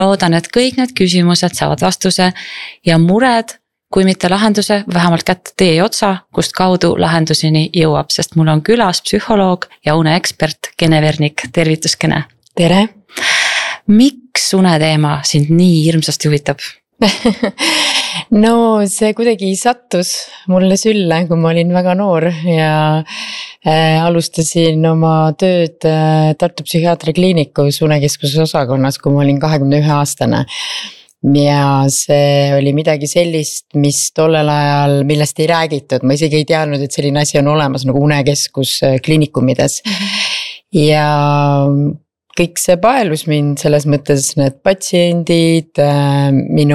loodan, et kõik need küsimused saavad vastuse ja mured, kui mitte lahenduse, vähemalt kätte tee otsa, kust kaudu lahenduseni jõuab, sest mul on külas psühholoog ja uneekspert Kene Vernik, tervitus Kene. Tere! Miks uneteema sind nii hirmsasti huvitab? No see kuidagi sattus mulle sülle, kui ma olin väga noor ja alustasin oma tööd Tartu psühhiaatriakliinikus unekeskuse osakonnas, kui ma olin 21-aastane. Ja see oli midagi sellist, mis tollel ajal, millest ei räägitud, ma isegi ei teadnud, et selline asi on olemas nagu unekeskus kliinikumides. Ja kõik see paelus mind selles mõttes need patsiendid, minu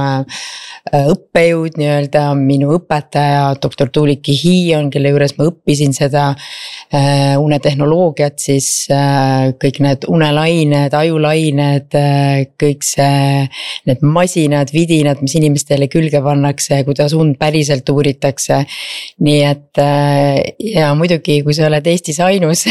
õppejõud nii-öelda, minu õpetaja, doktor Tuuliki Hiion, kelle juures ma õppisin seda unetehnoloogiat, siis kõik need unelained, ajulained, kõik see, need masinad, vidinad, mis inimestele külge pannakse, kuidas und päriselt uuritakse. Nii et ja muidugi, kui sa oled Eestis ainus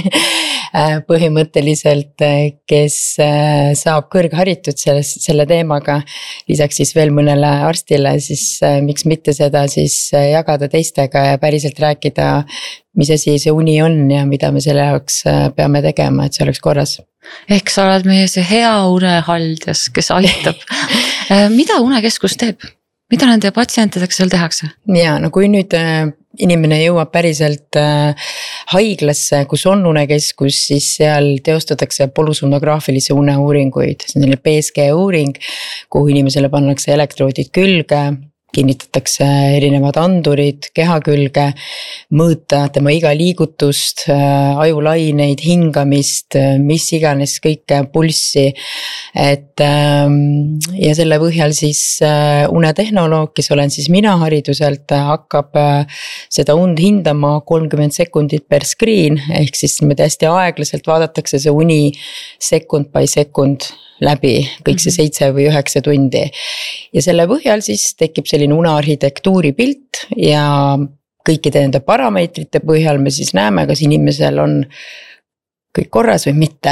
põhimõtteliselt, kes saab kõrgharitud selle teemaga, lisaks siis veel mõnele arstile, siis miks mitte seda siis jagada teistega ja päriselt rääkida, mis asi see uni on ja mida me selle jaoks peame tegema, et see oleks korras. Ehk sa oled meie see hea unehaldjas, kes aitab. Mida unekeskus teeb? Mida nende patsientideks seal tehakse? Ja, no kui nüüd inimene jõuab päriselt haiglasse, kus on unekeskus, siis seal teostatakse polüsomnograafilisi uneuuringuid. See on PSG uuring, kuhu inimesele pannakse elektroodid külge, kinnitatakse erinevad andurid keha külge, mõõta tema iga liigutust, ajulaineid, hingamist, mis iganes kõike, pulssi. Et ja selle põhjal siis unetehnoloog, kes olen siis mina hariduselt, hakkab seda und hindama 30 sekundit per screen, ehk siis me hästi aeglaselt vaadatakse see uni sekund by sekund läbi, kõik see 7 või 9 tundi. Ja selle põhjal siis tekib selline unearhitektuuri pilt ja kõikide nende parameetrite põhjal me siis näeme, kas inimesel on kõik korras või mitte.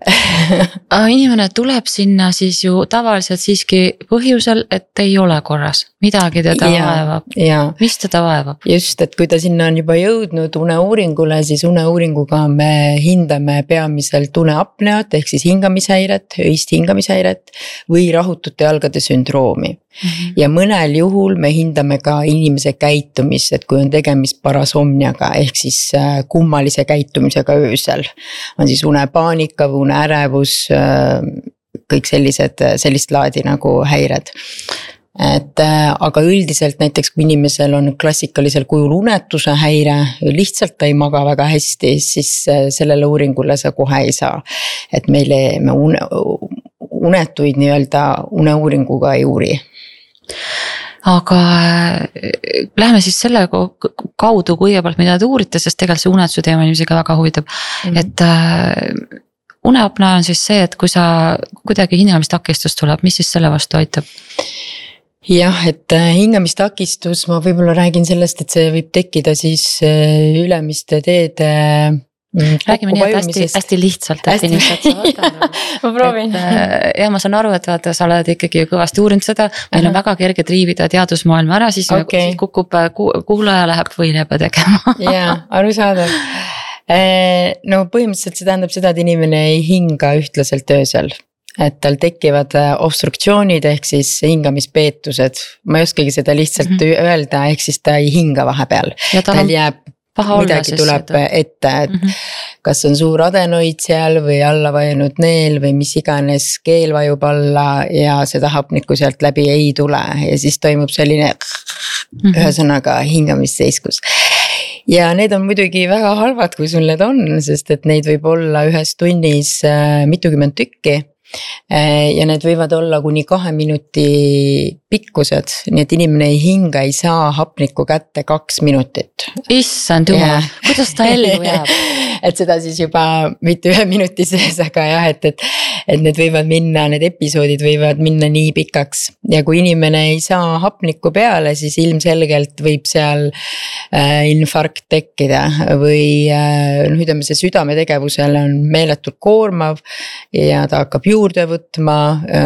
Inimene tuleb sinna siis ju tavaliselt siiski põhjusel, et ei ole korras. Midagi teda vaevab. Mis teda vaevab? Just, et kui ta sinna on juba jõudnud uneuuringule, siis uneuuringuga me hindame peamiselt uneapneat ehk siis hingamishäiret, öist hingamishäiret või rahutute jalgade sündroomi. Ja mõnel juhul me hindame ka inimese käitumist, et kui on tegemist parasomniaga ehk siis kummalise käitumisega öösel, on siis unepaanika või uneärevus, kõik sellist laadi nagu häired. Et aga üldiselt näiteks kui inimesel on klassikalisel kujul unetuse häire, lihtsalt ta ei maga väga hästi, siis sellele uuringule sa kohe ei saa. Et me unetuid nii-öelda uneuuringuga ei uuri. Aga läheme siis selle kaudu kõigepealt, mida te uurite, sest tegelikult see unetuse teema inimesega väga huvitab. Et uneapnea on siis see, et kui sa kuidagi hingamistakistus tuleb, mis siis selle vastu aitab? Jah, et hingamistakistus, ma võib-olla räägin sellest, et see võib tekkida siis ülemiste teede räägime nii, et hästi lihtsalt, et inimesed saavad. Ma proovin. Ja ma saan aru, et vaata, sa oled ikkagi kõvasti uurinud seda, meil on väga kerge triivida teadusmaailma ära, siis kukub kuulaja läheb võileiba tegema. Jaa, aru saadav. No põhimõtteliselt see tähendab seda, et inimene ei hinga ühtlaselt öösel. Et tal tekivad obstruktsioonid ehk siis hingamispeetused. Ma ei oskagi seda lihtsalt öelda, ehk siis ta ei hinga vahepeal. Tal jääb midagi tuleb ette, et kas on suur adenoid seal või alla vajunud neel või mis iganes, keel vajub alla ja seda hapnikku sealt läbi ei tule ja siis toimub selline ühesõnaga hingamisseiskus. Ja need on muidugi väga halvad, kui sul need on, sest et neid võib olla ühes tunnis mitukümmend tükki. Ja need võivad olla kuni 2 minuti pikkused, nii et inimene ei hinga, ei saa hapnikku kätte 2 minutit. Issand jumal, kuidas ta ellu jääb? Et seda siis juba mitte 1 minuti sees, aga jah, et et need episoodid võivad minna nii pikaks ja kui inimene ei saa hapnikku peale, siis ilmselgelt võib seal infarkt tekkida või ütleme, see südametegevusele on meeletult koormav ja ta hakkab juurde võtma